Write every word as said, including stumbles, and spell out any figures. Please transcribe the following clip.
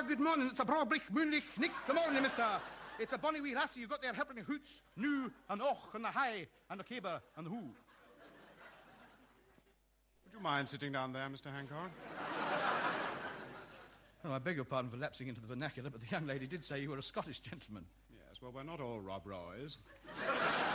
good morning. It's a Broblich, Moonlich, Nick. Good morning, mister. It's a bonny wee lassie you got there helping the hoots, new and och and the high and the caber and the who. Would you mind sitting down there, Mister Hancock? Oh, I beg your pardon for lapsing into the vernacular, but the young lady did say you were a Scottish gentleman. Yes, well, we're not all Rob Roys.